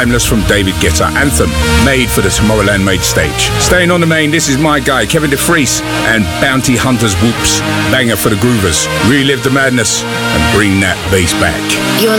Timeless from David Guetta, anthem made for the Tomorrowland main stage. Staying on the main, this is my guy Kevin DeFries and Bounty Hunters Whoops, banger for the groovers. Relive the madness and bring that bass back. You're